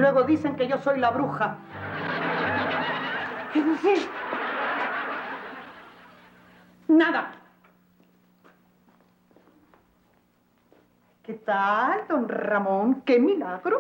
luego dicen que yo soy la bruja. Es decir, nada. ¿Qué tal, don Ramón? ¡Qué milagro!